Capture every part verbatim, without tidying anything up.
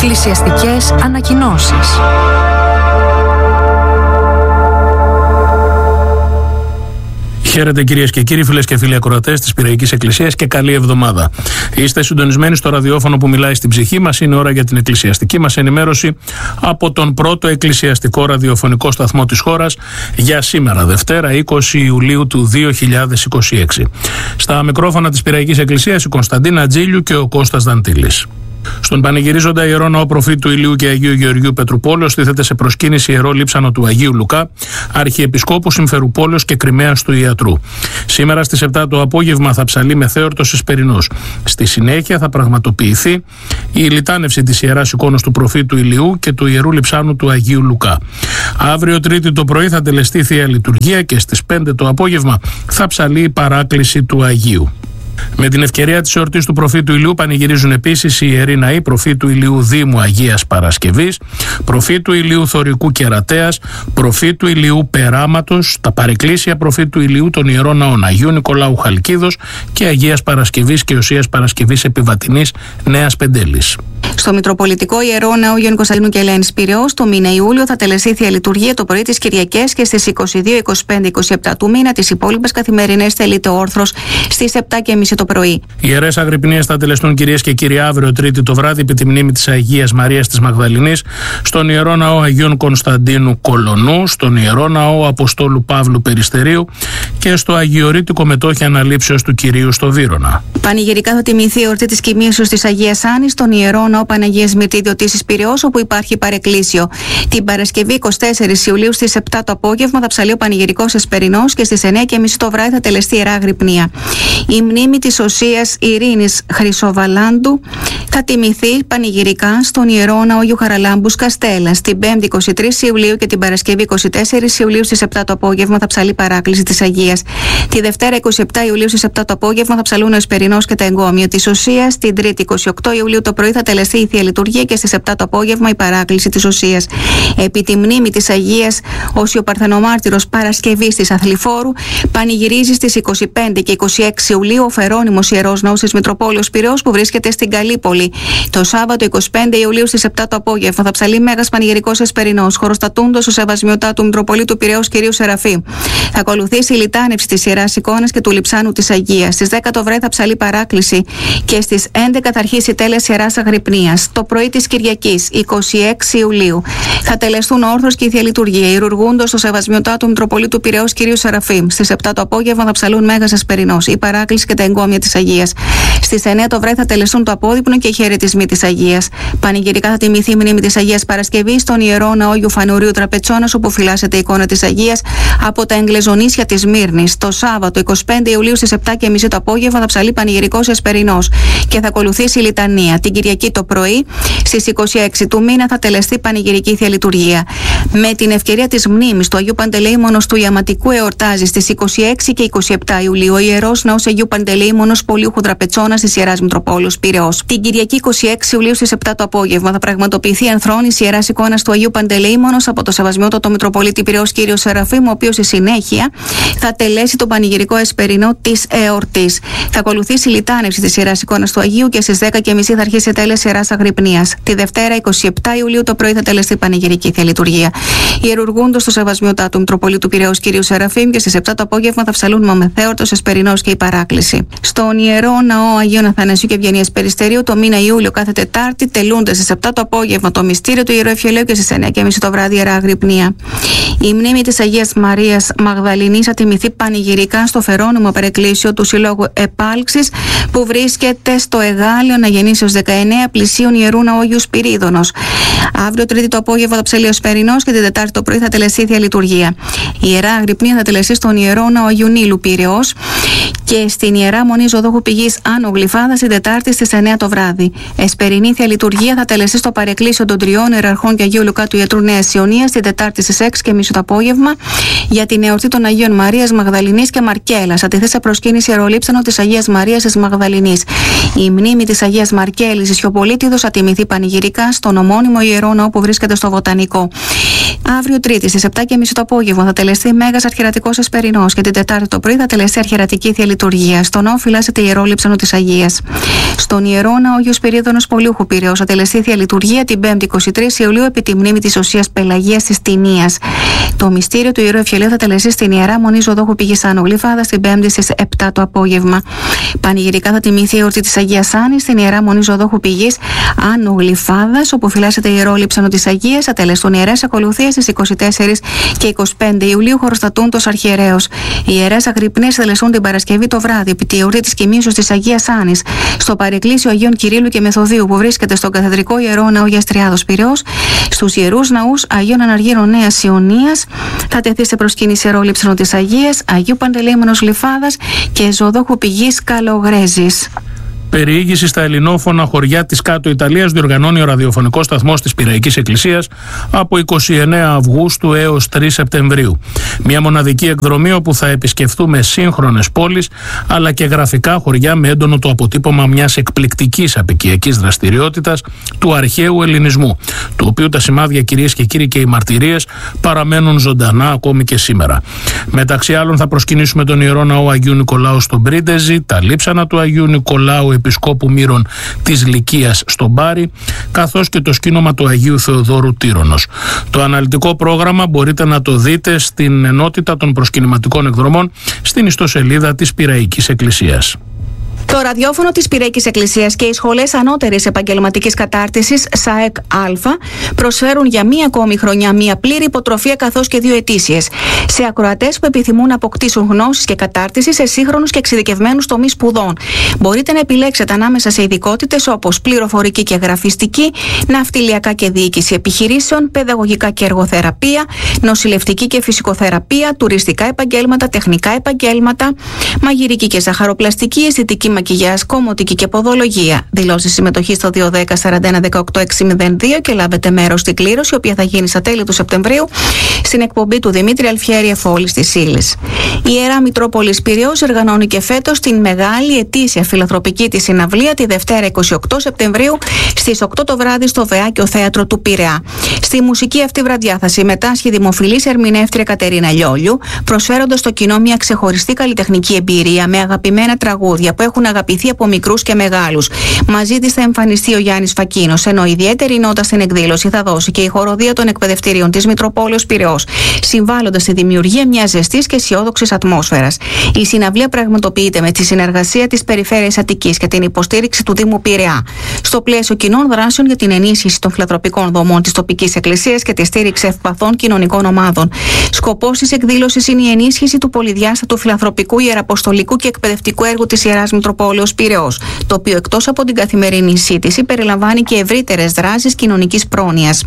Εκκλησιαστικές ανακοινώσεις. Χαίρετε κυρίες και κύριοι, φίλες και φίλοι ακροατές της Πειραϊκής Εκκλησίας και καλή εβδομάδα. Είστε συντονισμένοι στο ραδιόφωνο που μιλάει στην ψυχή μας. Είναι ώρα για την εκκλησιαστική μας ενημέρωση από τον πρώτο εκκλησιαστικό ραδιοφωνικό σταθμό της χώρας για σήμερα, Δευτέρα είκοσι Ιουλίου του δύο χιλιάδες είκοσι έξι. Στα μικρόφωνα της Πειραϊκής Εκκλησίας η Κωνσταντίνα Τζίλιου και ο Κώστας Δαντήλης. Στον πανηγυρίζοντα ιερό ναό προφήτου Ηλίου και Αγίου Γεωργίου Πετρουπόλεως στήθεται σε προσκύνηση ιερό λείψανο του Αγίου Λουκά, Αρχιεπισκόπου Συμφερουπόλεως και Κριμαίας του Ιατρού. Σήμερα στις επτά το απόγευμα θα ψαλεί μεθέωρτος Εσπερινός. Στη συνέχεια θα πραγματοποιηθεί η λιτάνευση της ιεράς εικόνας του προφήτου Ηλίου και του ιερού λειψάνου του Αγίου Λουκά. Αύριο Τρίτη το πρωί θα τελεστεί Θεία Λειτουργία και στις πέντε το απόγευμα θα ψαλεί η παράκληση του Αγίου. Με την ευκαιρία της εορτής του προφήτου Ηλίου πανηγυρίζουν επίσης οι ιεροί ναοί προφήτου Ηλίου Δήμου Αγίας Παρασκευής, προφήτου Ηλίου Θωρικού Κερατέας, προφήτου Ηλίου Περάματος, τα παρεκκλήσια προφήτου Ηλίου των ιερών ναών Αγίου Νικολάου Χαλκίδος και Αγίας Παρασκευής και Οσίας Παρασκευής Επιβατινής Νέας Πεντέλης. Στο Μητροπολιτικό Ιερό Ναό Γιάννη Κωνσταντίνου και Ελένης Πειραιώς, το μήνα Ιούλιο θα τελεστεί Θεία Λειτουργία το πρωί τις Κυριακές και στις είκοσι δύο, είκοσι πέντε, είκοσι επτά του μήνα. Τις υπόλοιπες καθημερινές τελείται όρθρος στις επτά και μισή το πρωί. Οι ιερές αγρυπνίες θα τελεστούν, κυρίες και κύριοι, αύριο Τρίτη το βράδυ επί τη μνήμη της Αγίας Μαρίας της Μαγδαληνής στον Ιερό Ναό Αγίων Κωνσταντίνου Κολονού, στον Ιερό Ναό Αποστόλου Παύλου Περιστερίου και στο Αγιορείτικο Μετόχι Αναλήψεως του Κυρίου στο Βύρωνα. Πανηγυρικά θα τιμηθεί η εορτή της Κοιμήσεως της Αγίας Άννης στον Ιερό Ναό Παναγίας Μυρτή Διωτήσης Πειραιώς, όπου υπάρχει παρεκκλήσιο. Την Παρασκευή εικοστή τέταρτη Ιουλίου στις επτά το απόγευμα θα ψαλεί ο πανηγυρικός Εσπερινός και στις εννιά και μισή το βράδυ θα τελεστεί Ιερά Αγρυπνία. Η μνήμη της Οσίας Ειρήνης Χρυσοβαλάντου θα τιμηθεί πανηγυρικά στον Ιερό Ναό Αγίου Χαραλάμπους Καστέλα. Την Πέμπτη εικοστή τρίτη Ιουλίου και την Παρασκευή εικοστή τέταρτη Ιουλίου στις επτά το απόγευμα θα ψαλεί παράκληση της Αγίας. Τη Δευτέρα εικοστή επτάτη Ιουλίου στις επτά το απόγευμα θα ψαλούν ο Εσπερινός και τα εγκόμια της Οσίας. Την Τρίτη εικοστή όγδοη Ιουλίου το πρωί θα τελεστεί η Θεία Λειτουργία και στις επτά το απόγευμα η παράκληση της Οσίας. Επί τη μνήμη της Αγίας Όσιο Παρθενομάρτυρος Παρασκευής της Αθληφόρου πανηγυρίζει στις εικοστή πέμπτη και εικοστή έκτη Ιουλίου ο Φερόνιμος Ιερός Ναός της Μητροπόλεως Πειραιώς που βρίσκεται στην Καλύπολη. Το Σάββατο εικοστή πέμπτη Ιουλίου στις επτά το απόγευμα θα ψαλεί Μέγας Πανηγυρικός Εσπερινός, χωροστατούντος ο Σεβασμιωτά του Μητροπολίτου Πειραιώς Κυρίου Σεραφείμ. Θα ακολουθήσει η λιτάνευση της Ιεράς Εικόνας και του Λειψάνου της Αγίας. Στις δέκα το βράδυ θα ψαλεί παράκληση και στις έντεκα θα αρχίσει η τέλεση Ιεράς Αγρυπνίας. Το πρωί της Κυριακής, εικοστή έκτη Ιουλίου, θα τελεστούν όρθρος και η Θεία Λειτουργία, ιερουργούντος το Σεβασμιωτά του Μητροπολίτου Πειραιώς Κυρίου Σεραφείμ. Στις επτά το απόγευμα θα ψαλούν Μέγας Εσπερινός, η παράκληση και τα εγκόμια της Αγίας. Στις εννιά το βράδυ θα τελεστούν το απόδειπνο και οι χαιρετισμοί της Αγίας. Πανηγυρικά θα τιμηθεί η μνήμη της Αγίας Παρασκευής στον Ιερό Ναό Αγίου Φανουρίου Τραπετσόνας, όπου φυλάσσεται η εικόνα της Αγίας από τα εγγλεζονίσια της Μύρνης. Το Σάββατο εικοστή πέμπτη Ιουλίου στις επτά και μισή το απόγευμα θα ψαλεί πανηγυρικός Εσπερινός και θα ακολουθήσει η λιτανία. Την Κυριακή το πρωί στις εικοστή έκτη του μήνα θα τελεστεί πανηγυρική Θεία Λειτουργία. Με την ευκαιρία της μνήμης του Αγίου Παντελεήμονος του Ιαματικού εορτάζει στις εικοστή έκτη και εικοστή επτά Ιουλίου ο Ιερός Ναός Αγίου Παντελεήμονος Πολύουχου Τραπετσόνας της Ιεράς Μητροπόλεως Πειραιώς. Την Κυριακή εικοστή έκτη Ιουλίου στις επτά το απόγευμα θα πραγματοποιηθεί η ενθρόνηση Ιεράς Εικόνας του Αγίου Παντελεήμονος από το Σεβασμιότατο Μητροπολίτη Πειραιώς Κύριο Σεραφείμ, ο οποίος στη συνέχεια θα τελέσει τον πανηγυρικό Εσπερινό της εορτής. Θα ακολουθήσει η λιτάνευση της Ιεράς Εικόνας του Αγίου και στις δέκα και μισή θα αρχίσει η τέλεση Ιεράς Αγρυπνίας. Τη Δευτέρα εικοστή επτάτη Ιουλίου το πρωί θα τελεστεί πανηγυρική Θεία Λειτουργία. Ιερουργούντος το Σεβασμιωτά του Μητροπολίτου Πειραιώς Κυρίου Σεραφείμ και στις επτά το απόγευμα θα ψαλούν Μαμεθέωρτος Εσπερινός και η παράκληση. Στον Ιερό Ναό Αγίων Αθανασίου και Ευγενίας Περιστερίου το μήνα Ιούλιο κάθε Τετάρτη τελούνται στις επτά το απόγευμα το μυστήριο του Ιερού Ευχελαίου και στις εννιά και μισή το βράδυ Ιερά Αγρυπνία. Η μνήμη της Αγίας Μαρίας Μαγδαληνής θα τιμηθεί πανηγυρικά στο Φερόνιμο Παρεκκλήσιο του Συλλόγου Επάλξης που βρίσκεται στο Εγάλεον Αγενήσεως δεκαεννέα πλησίων Ιερού Ναού Αγίου Σπυρίδωνος. Αύριο Τρίτη το απόγευμα θα ψαλεί ο Εσπερινός και την Τετάρτη το πρωί θα τελεστεί η Θεία Λειτουργία. Η Ιερά Αγρυπνία θα τελεστεί στον Ιερό Ναό Αγίου Νείλου Πειραιώς και στην Ιερά Μονή Ζωδόχου Πηγής Άνω Γλυφάδας την Τετάρτη στις εννιά το βράδυ. Εσπερινή Θεία Λειτουργία θα τελεστεί στο Παρεκκλήσιο των Τριών Ιεραρχών και Αγίου Λουκά του Ιατρού Νέας Ιωνίας την Τετάρτη στις έξι και μισή το απόγευμα για την εορτή των Αγίων Μαρίας Μαγδαληνής και Μαρκέλας. Θα τεθεί σε προσκύνηση ιερολείψανο της Αγίας Μαρίας της Μαγδαληνής. Η μνήμη της Αγίας Μαρκέλης Ισιοπολίτιδος θα τιμηθεί πανηγυρικά στον ομώνυμο Ιερό Ναό που βρίσκεται στο Βοτανικό. Αύριο Τρίτη στις επτά και μισή το απόγευμα θα τελεστεί Μέγας Αρχιερατικός Εσπερινός και την Τετάρτη το πρωί θα τελεστεί Αρχιερατική Θεία Λειτουργία. Στον Ναό φυλάσσεται Ιερό Λείψανο της Αγίας. Στον Ιερό Ναό Άγιος Περίοδωνος Πολύουχου Πειραιώς θα τελεστεί Θεία Λειτουργία την Πέμπτη εικοστή τρίτη Ιουλίου επί τη μνήμη της Οσίας Πελαγίας της Τινίας. Το μυστήριο του Ιερού Ευχελαίου θα τελεστεί στην Ιερά Μονή Ζωδόχου Πηγής Άνω Γλυφάδας την Πέμπτη στις επτά το απόγευμα. Πανηγυρικά θα τιμηθεί η εορτή της Αγίας Άννης στην Ιερά Μονή Ζωδόχου Πηγής Άνω Γλυφάδας, όπου φυλάσσεται Ιερό Λείψανο της Αγίας. Θα τελεστούν ιερές ακολουθίες στις εικοστή τέταρτη και εικοστή πέμπτη Ιουλίου χωροστατούντος αρχιερέως. Οι ιερές αγρυπνίες θα τελεστούν την Παρασκευή το βράδυ επί τη εορτή της κοιμήσεως της Αγίας Άννης στο παρεκκλήσιο Αγίων Κυρίλλου και Μεθοδίου που βρίσκεται στον Καθεδρικό Ιερό Ναό Γιαστριάδος Πειραιώς. Στους ιερούς ναούς Αγίων Αναργύρων Νέας Ιωνίας θα τεθεί σε προσκύνηση Ιερό Λείψανο της Αγίας, Αγίου Παντελεήμονος Γλυφάδας και Ζωδόχου Πηγής Καλογρέζης. Περιήγηση στα ελληνόφωνα χωριά της Κάτω Ιταλίας διοργανώνει ο ραδιοφωνικός σταθμός της Πειραϊκής Εκκλησίας από εικοστή ενάτη Αυγούστου έως τρεις Σεπτεμβρίου. Μια μοναδική εκδρομή όπου θα επισκεφθούμε σύγχρονες πόλεις αλλά και γραφικά χωριά με έντονο το αποτύπωμα μιας εκπληκτικής απικιακής δραστηριότητας του αρχαίου ελληνισμού, του οποίου τα σημάδια, κυρίες και κύριοι, και οι μαρτυρίες παραμένουν ζωντανά ακόμη και σήμερα. Μεταξύ άλλων θα προσκυνήσουμε τον Ιερό Ναό Αγίου Νικολάου στον Πρίντεζη, τα λείψανα του Αγίου Νικολάου Επισκόπου Μύρων της Λυκίας στον Πάρη, καθώς και το σκήνομα του Αγίου Θεοδόρου Τύρονος. Το αναλυτικό πρόγραμμα μπορείτε να το δείτε στην ενότητα των προσκυνηματικών εκδρομών στην ιστοσελίδα της Πειραϊκής Εκκλησίας. Το ραδιόφωνο της Πειραϊκής Εκκλησίας και οι σχολές ανώτερης επαγγελματικής κατάρτισης ΣΑΕΚ Α προσφέρουν για μία ακόμη χρονιά μία πλήρη υποτροφία καθώς και δύο ετήσιες σε ακροατές που επιθυμούν να αποκτήσουν γνώσεις και κατάρτιση σε σύγχρονους και εξειδικευμένους τομείς σπουδών. Μπορείτε να επιλέξετε ανάμεσα σε ειδικότητες όπως πληροφορική και γραφιστική, ναυτιλιακά και διοίκηση επιχειρήσεων, παιδαγωγικά και εργοθεραπεία, νοσηλευτική και φυσικοθεραπεία, τουριστικά επαγγέλματα, τεχνικά επαγγέλματα, μαγειρική και ζαχαροπλαστική, αισθητική μακιγιάζ, κομμωτική και ποδολογία. Δηλώσεις συμμετοχή στο δύο ένα μηδέν σαράντα ένα δεκαοκτώ εξακόσια δύο και λάβετε μέρος στην κλήρωση, η οποία θα γίνει στα τέλη του Σεπτεμβρίου στην εκπομπή του Δημήτρη Αλφιέρη Εφόλης της Ήλης. Η Ιερά Μητρόπολης Πειραιώς οργανώνει και φέτος την μεγάλη ετήσια φιλανθρωπική της συναυλία τη Δευτέρα εικοστή όγδοη Σεπτεμβρίου στις οκτώ το βράδυ στο Βεάκιο Θέατρο του Πειραιά. Στη μουσική αυτή βραδιά θα συμμετάσχει η δημοφιλής ερμηνεύτρια Κατερίνα Λιόλιου, προσφέροντας στο κοινό μια ξεχωριστή καλλιτεχνική εμπειρία με αγαπημένα τραγούδια που έχουν αγαπηθεί από μικρούς και μεγάλους. Μαζί της θα εμφανιστεί ο Γιάννης Φακίνος, ενώ ιδιαίτερη νότα στην εκδήλωση θα δώσει και η χοροδία των εκπαιδευτηρίων της Μητροπόλεως Πειραιώς, συμβάλλοντας στη δημιουργία μιας ζεστής και αισιόδοξης ατμόσφαιρας. Η συναυλία πραγματοποιείται με τη συνεργασία της Περιφέρειας Αττικής και την υποστήριξη του Δήμου Πειραιά, στο πλαίσιο κοινών δράσεων για την ενίσχυση των φιλανθρωπικών δομών της τοπικής εκκλησίας και τη στήριξη ευπαθών κοινωνικών ομάδων. Σκοπός της εκδήλωσης είναι η ενίσχυση του πολυδιάστατου φιλανθρωπικού, ιεραποστολικού και εκπαιδευτικού έργου της Ιεράς Μητροπόλεως Πειραιώς, το οποίο εκτός από την καθημερινή σύντηση περιλαμβάνει και ευρύτερες δράσεις κοινωνικής πρόνοιας.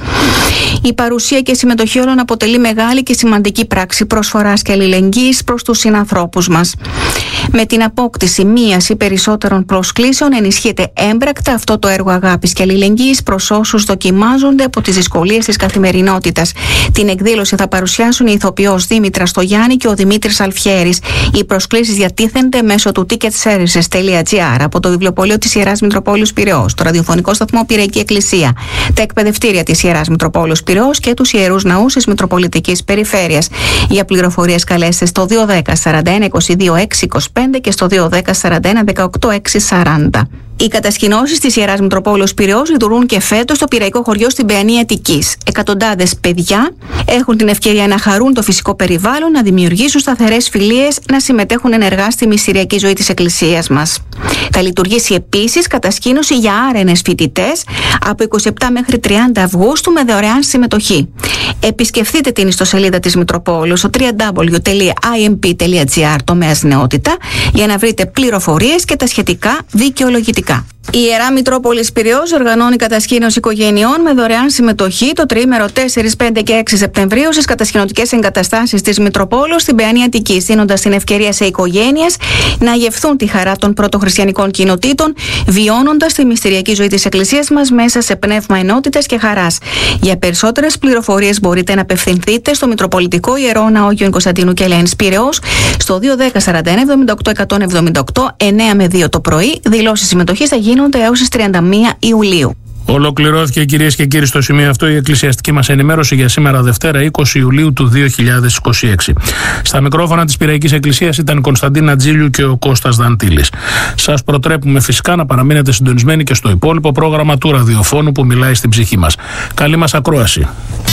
Η παρουσία και συμμετοχή όλων αποτελεί μεγάλη και σημαντική πράξη προσφοράς και αλληλεγγύης προς τους συνανθρώπους μας. Με την απόκτηση μίας ή περισσότερων προσκλήσεων ενισχύεται έμπρακτα αυτό το έργο αγάπης και αλληλεγγύης προς όσους δοκιμάζονται από τις δυσκολίες της καθημερινότητας. Την εκδήλωση θα παρουσιάσουν η ηθοποιός Δήμητρα Στογιάννη και ο Δημήτρης Αλφιέρης. Οι προσκλήσεις διατίθενται μέσω του ticket services τελεία gr από το βιβλιοπωλείο της Ιεράς Μητροπόλεως Πειραιώς, το ραδιοφωνικό σταθμό Πειραϊκή Εκκλησία, τα εκπαιδευτήρια της Ιεράς Μητροπόλεως Πειραιώς και τους ιερούς ναούς της Μητροπολιτικής Περιφέρειας. Για πληροφορίες καλέστε στο δύο ένα μηδέν σαράντα ένα είκοσι δύο έξι είκοσι πέντε και στο δύο ένα μηδέν σαράντα ένα δεκαοκτώ έξι σαράντα. Οι κατασκηνώσεις της Ιεράς Μητροπόλεως Πειραιώς λειτουργούν και φέτος στο πειραϊκό χωριό στην Παιανία Αττικής. Εκατοντάδες παιδιά έχουν την ευκαιρία να χαρούν το φυσικό περιβάλλον, να δημιουργήσουν σταθερές φιλίες, να συμμετέχουν ενεργά στη μυστηριακή ζωή της Εκκλησίας μας. Θα λειτουργήσει επίσης κατασκήνωση για άρενες φοιτητές από εικοστή εβδόμη μέχρι τριάντα Αυγούστου με δωρεάν συμμετοχή. Επισκεφτείτε την ιστοσελίδα της Μητροπόλεως στο double-u double-u double-u τελεία άι εμ πι τελεία gr τομέας νεότητα για να βρείτε πληροφορίες και τα σχετικά δικαιολογητικά. Η Ιερά Μητρόπολης Πειραιώς οργανώνει κατασκήνωση οικογενειών με δωρεάν συμμετοχή το τριήμερο τέσσερα, πέντε και έξι Σεπτεμβρίου στις κατασκηνωτικές εγκαταστάσεις της Μητροπόλεως στην Παιανία Αττικής, δίνοντας την ευκαιρία σε οικογένειες να γευθούν τη χαρά των πρωτοχριστιανικών κοινοτήτων, βιώνοντας τη μυστηριακή ζωή της Εκκλησίας μας μέσα σε πνεύμα ενότητας και χαράς. Για περισσότερες πληροφορίες μπορείτε να απευθυνθείτε στο Μητροπολιτικό Ιερό Ναό Αγίου Κωνσταντίνου και Ελένης Πειραιώς στο δύο ένα μηδέν σαράντα ένα εβδομήντα οκτώ εκατόν εβδομήντα οκτώ εννέα με δύο το πρωί. Δηλώσεις συμμετοχής θα γίνονται έως τις τριάντα μία Ιουλίου. Ολοκληρώθηκε, κυρίες και κύριοι, στο σημείο αυτό η εκκλησιαστική μας ενημέρωση για σήμερα Δευτέρα είκοσι Ιουλίου του δύο χιλιάδες είκοσι έξι. Στα μικρόφωνα της Πειραϊκής Εκκλησίας ήταν η Κωνσταντίνα Τζίλιου και ο Κώστας Δαντήλης. Σας προτρέπουμε φυσικά να παραμείνετε συντονισμένοι και στο υπόλοιπο πρόγραμμα του ραδιοφώνου που μιλάει στην ψυχή μας. Καλή μας ακρόαση.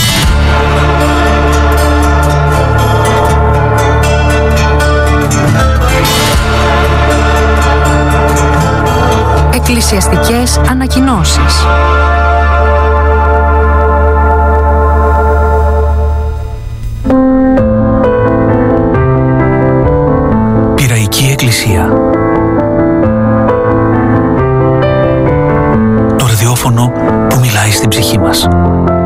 Εκκλησιαστικές ανακοινώσεις. Πειραϊκή Εκκλησία. Το ραδιόφωνο που μιλάει στην ψυχή μας.